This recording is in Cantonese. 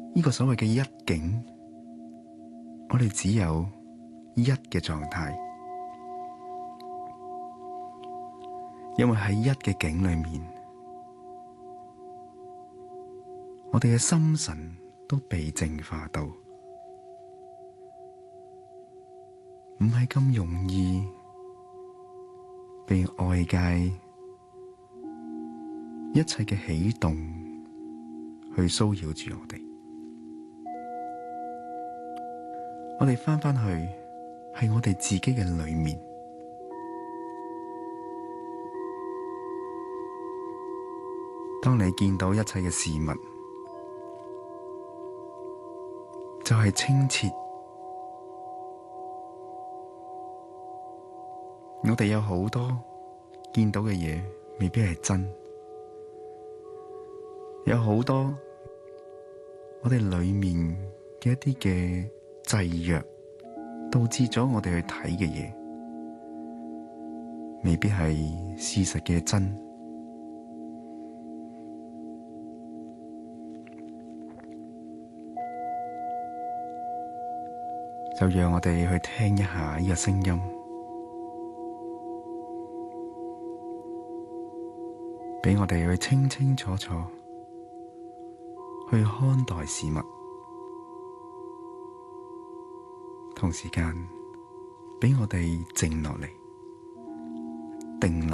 呢個所謂嘅一境，我哋只有一嘅狀態，因為喺一嘅境裏面，我哋嘅心神都被淨化到，唔係咁容易被外界一切嘅起動去騷擾住我哋。我哋返返去係我哋自己嘅裏面，當你見到一切嘅事物，就係清澈。我哋有好多見到嘅嘢未必係真，有好多我哋裏面嘅一啲嘅制約，導致咗我哋去睇嘅嘢未必係事實嘅真。就讓我哋去聽一下呢個聲音，俾我哋去清清楚楚去看待事物，同時間俾我哋靜落嚟，定落